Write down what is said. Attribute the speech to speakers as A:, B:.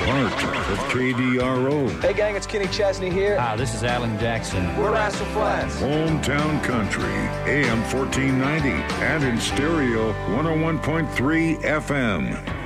A: part of KDRO.
B: Hey, gang, it's Kenny Chesney here.
C: Hi, this is Alan Jackson.
B: We're Rascal Flatts.
A: Hometown Country, AM 1490, and in stereo 101.3 FM.